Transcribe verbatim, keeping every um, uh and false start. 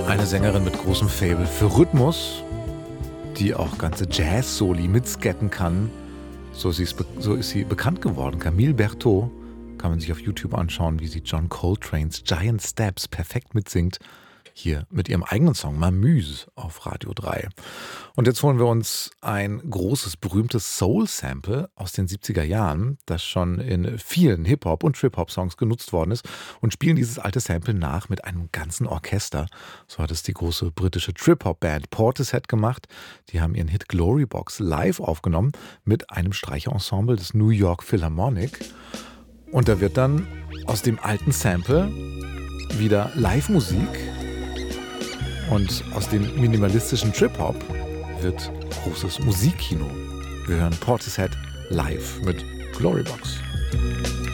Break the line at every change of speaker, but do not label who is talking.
Eine Sängerin mit großem Faible für Rhythmus, die auch ganze Jazz-Soli mitscatten kann. So ist, sie, so ist sie bekannt geworden. Camille Berthaud kann man sich auf YouTube anschauen, wie sie John Coltrane's Giant Steps perfekt mitsingt. Hier mit ihrem eigenen Song Mamuse auf Radio drei. Und jetzt holen wir uns ein großes, berühmtes Soul-Sample aus den siebziger Jahren, das schon in vielen Hip-Hop- und Trip-Hop-Songs genutzt worden ist, und spielen dieses alte Sample nach mit einem ganzen Orchester. So hat es die große britische Trip-Hop-Band Portishead gemacht. Die haben ihren Hit Glory Box live aufgenommen mit einem Streicherensemble des New York Philharmonic. Und da wird dann aus dem alten Sample wieder Live-Musik. Und aus dem minimalistischen Trip-Hop wird großes Musikkino. Wir hören Portishead live mit Glory Box.